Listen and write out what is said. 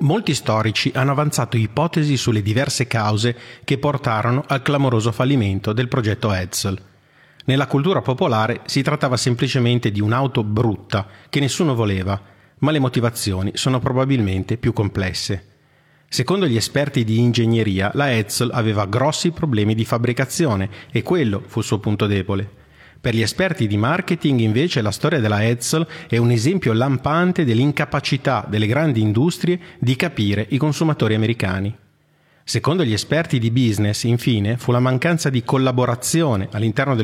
Molti storici hanno avanzato ipotesi sulle diverse cause che portarono al clamoroso fallimento del progetto Edsel. Nella cultura popolare si trattava semplicemente di un'auto brutta che nessuno voleva, ma le motivazioni sono probabilmente più complesse. Secondo gli esperti di ingegneria, la Edsel aveva grossi problemi di fabbricazione e quello fu il suo punto debole. Per gli esperti di marketing, invece, la storia della Edsel è un esempio lampante dell'incapacità delle grandi industrie di capire i consumatori americani. Secondo gli esperti di business, infine, fu la mancanza di collaborazione all'interno del